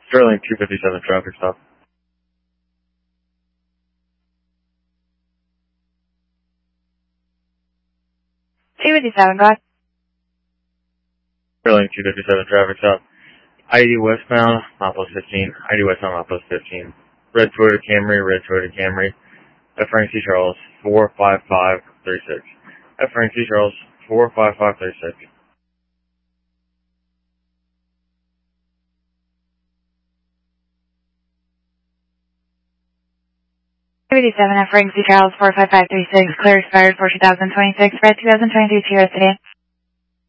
Sterling 257 traffic stop. Sterling 257 traffic stop. ID westbound, Mount 15. ID westbound, Mount 15. Red Toyota Camry. F. Frank C. Charles 45536. F. Frank C. Charles 45536. 287 F. Frank C. Charles 45536. Clear expired for 2026. Red 2022 Toyota sedan.